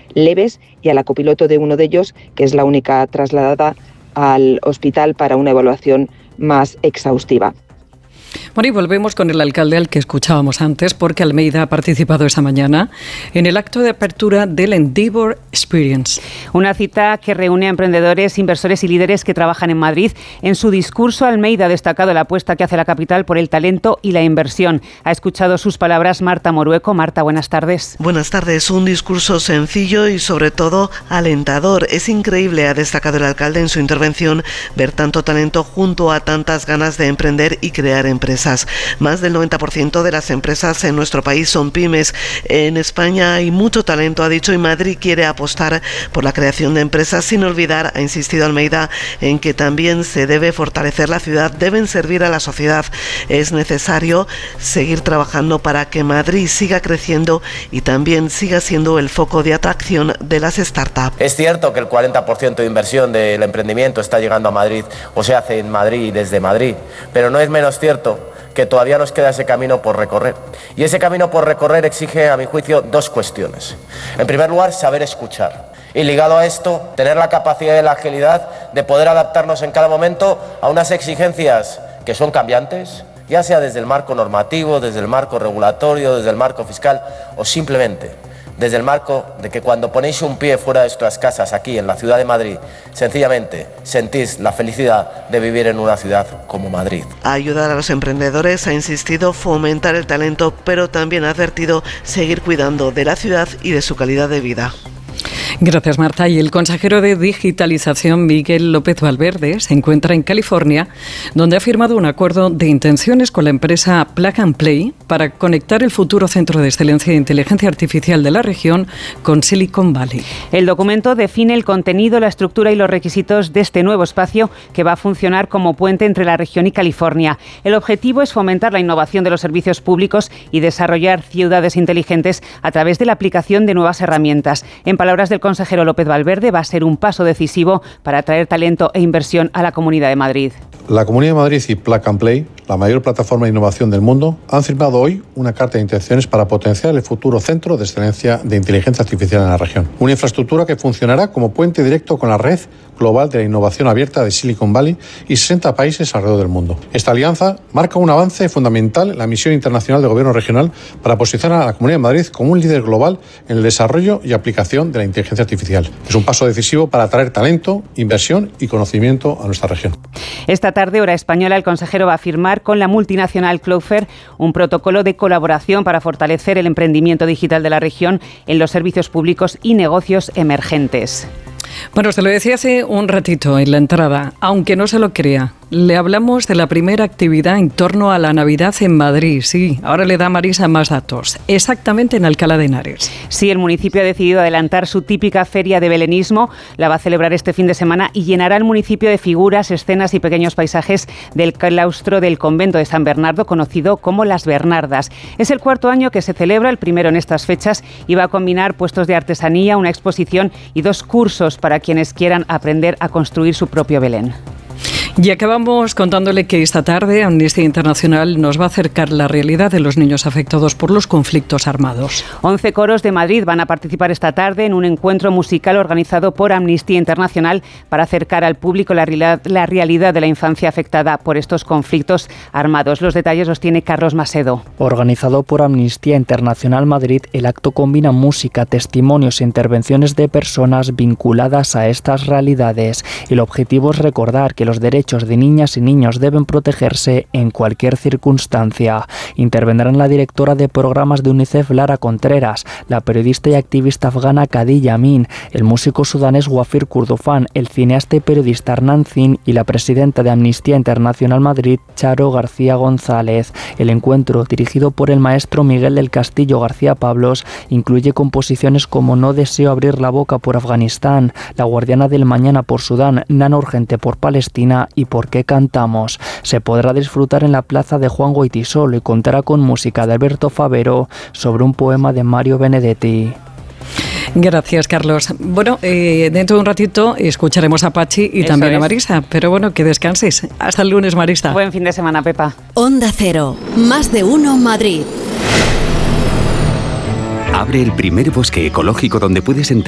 leves, y a la copiloto de uno de ellos, que es la única trasladada al hospital para una evaluación más exhaustiva. Bueno, y volvemos con el alcalde al que escuchábamos antes, porque Almeida ha participado esta mañana en el acto de apertura del Endeavour Experience. Una cita que reúne a emprendedores, inversores y líderes que trabajan en Madrid. En su discurso, Almeida ha destacado la apuesta que hace la capital por el talento y la inversión. Ha escuchado sus palabras Marta Morueco. Marta, buenas tardes. Buenas tardes. Un discurso sencillo y sobre todo alentador. Es increíble, ha destacado el alcalde en su intervención, ver tanto talento junto a tantas ganas de emprender y crear empresas. Más del 90% de las empresas en nuestro país son pymes. En España hay mucho talento, ha dicho, y Madrid quiere apostar por la creación de empresas, sin olvidar, ha insistido Almeida, en que también se debe fortalecer la ciudad, deben servir a la sociedad. Es necesario seguir trabajando para que Madrid siga creciendo y también siga siendo el foco de atracción de las startups. Es cierto que el 40% de inversión del emprendimiento está llegando a Madrid o se hace en Madrid y desde Madrid, pero no es menos cierto que todavía nos queda ese camino por recorrer. Y ese camino por recorrer exige, a mi juicio, dos cuestiones. En primer lugar, saber escuchar. Y ligado a esto, tener la capacidad y la agilidad de poder adaptarnos en cada momento a unas exigencias que son cambiantes, ya sea desde el marco normativo, desde el marco regulatorio, desde el marco fiscal o simplemente desde el marco de que cuando ponéis un pie fuera de vuestras casas, aquí en la ciudad de Madrid, sencillamente sentís la felicidad de vivir en una ciudad como Madrid. Ayudar a los emprendedores, ha insistido, fomentar el talento, pero también ha advertido seguir cuidando de la ciudad y de su calidad de vida. Gracias, Marta. Y el consejero de Digitalización, Miguel López Valverde, se encuentra en California, donde ha firmado un acuerdo de intenciones con la empresa Plug and Play para conectar el futuro centro de excelencia de inteligencia artificial de la región con Silicon Valley. El documento define el contenido, la estructura y los requisitos de este nuevo espacio que va a funcionar como puente entre la región y California. El objetivo es fomentar la innovación de los servicios públicos y desarrollar ciudades inteligentes a través de la aplicación de nuevas herramientas. En palabras del consejero López Valverde, va a ser un paso decisivo para atraer talento e inversión a la Comunidad de Madrid. La Comunidad de Madrid y Plug and Play, la mayor plataforma de innovación del mundo, han firmado hoy una carta de intenciones para potenciar el futuro centro de excelencia de inteligencia artificial en la región. Una infraestructura que funcionará como puente directo con la red global de la innovación abierta de Silicon Valley y 60 países alrededor del mundo. Esta alianza marca un avance fundamental en la misión internacional del Gobierno regional para posicionar a la Comunidad de Madrid como un líder global en el desarrollo y aplicación de la inteligencia artificial. Es un paso decisivo para atraer talento, inversión y conocimiento a nuestra región. Esta tarde, hora española, el consejero va a firmar con la multinacional Cloudflare un protocolo de colaboración para fortalecer el emprendimiento digital de la región en los servicios públicos y negocios emergentes. Bueno, se lo decía hace un ratito en la entrada, aunque no se lo crea. Le hablamos de la primera actividad en torno a la Navidad en Madrid. Sí, ahora le da Marisa más datos. Exactamente en Alcalá de Henares. Sí, el municipio ha decidido adelantar su típica feria de belenismo. La va a celebrar este fin de semana y llenará el municipio de figuras, escenas y pequeños paisajes del claustro del convento de San Bernardo, conocido como Las Bernardas. Es el cuarto año que se celebra, el primero en estas fechas, y va a combinar puestos de artesanía, una exposición y 2 cursos para quienes quieran aprender a construir su propio Belén. Y acabamos contándole que esta tarde Amnistía Internacional nos va a acercar la realidad de los niños afectados por los conflictos armados. 11 coros de Madrid van a participar esta tarde en un encuentro musical organizado por Amnistía Internacional para acercar al público la realidad de la infancia afectada por estos conflictos armados. Los detalles los tiene Carlos Macedo. Organizado por Amnistía Internacional Madrid, el acto combina música, testimonios e intervenciones de personas vinculadas a estas realidades. El objetivo es recordar que los derechos de niñas y niños deben protegerse en cualquier circunstancia. Intervendrán la directora de programas de UNICEF, Lara Contreras, la periodista y activista afgana Khadija Amin, el músico sudanés Wafir Kurdofan, el cineasta y periodista Hernán Zin y la presidenta de Amnistía Internacional Madrid, Charo García González. El encuentro, dirigido por el maestro Miguel del Castillo García Pablos, incluye composiciones como No deseo abrir la boca por Afganistán, La guardiana del mañana por Sudán, Nana urgente por Palestina y Por qué cantamos. Se podrá disfrutar en la plaza de Juan Goytisolo y contará con música de Alberto Favero sobre un poema de Mario Benedetti. Gracias, Carlos. Bueno, dentro de un ratito escucharemos a Pachi y también a Marisa, pero bueno, que descanses. Hasta el lunes, Marisa. Buen fin de semana, Pepa. Onda Cero, más de uno Madrid. Abre el primer bosque ecológico donde puedes entrenar